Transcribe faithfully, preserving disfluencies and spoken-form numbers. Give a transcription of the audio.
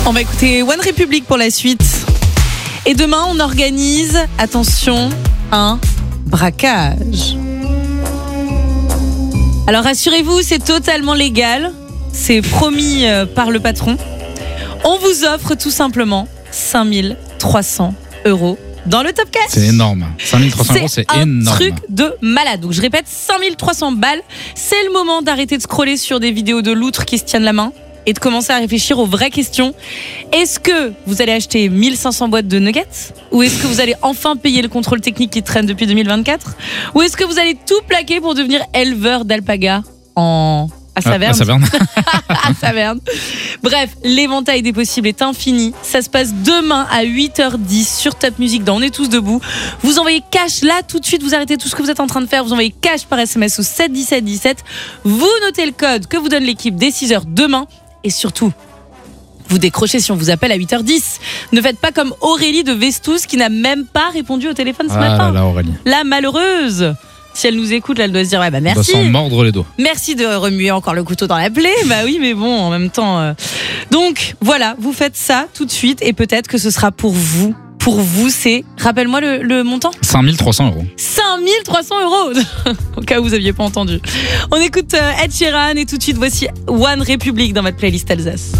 On va écouter One Republic pour la suite. Et demain, on organise, attention, un braquage. Alors rassurez-vous, c'est totalement légal. C'est promis par le patron. On vous offre tout simplement cinq mille trois cents euros dans le Top Cash. C'est énorme. cinq mille trois cents euros, c'est énorme. C'est un truc de malade. Donc je répète, cinq mille trois cents balles. C'est le moment d'arrêter de scroller sur des vidéos de loutres qui se tiennent la main et de commencer à réfléchir aux vraies questions. Est-ce que vous allez acheter mille cinq cents boîtes de nuggets? Ou est-ce que vous allez enfin payer le contrôle technique qui traîne depuis deux mille vingt-quatre? Ou est-ce que vous allez tout plaquer pour devenir éleveur d'alpagas en... à Saverne? À Saverne. À Saverne. Bref, l'éventail des possibles est infini. Ça se passe demain à huit heures dix sur Top Music dans On est tous debout. Vous envoyez cash là tout de suite, vous arrêtez tout ce que vous êtes en train de faire, vous envoyez cash par S M S au sept dix-sept dix-sept. Vous notez le code que vous donne l'équipe dès six heures demain et surtout vous décrochez si on vous appelle à huit heures dix. Ne faites pas comme Aurélie de Vestous qui n'a même pas répondu au téléphone ce ah matin. Là, là, Aurélie. La malheureuse. Si elle nous écoute, là, elle doit se dire ouais, bah merci. Elle doit s'en mordre les doigts. Merci de remuer encore le couteau dans la plaie. Bah oui, mais bon, en même temps. Euh... Donc voilà, vous faites ça tout de suite et peut-être que ce sera pour vous. Pour vous, c'est. Rappelle-moi le, le montant. cinq mille trois cents euros. cinq mille trois cents euros. Au cas où vous n'aviez pas entendu. On écoute Ed Sheeran et tout de suite voici One Republic dans votre playlist Alsace.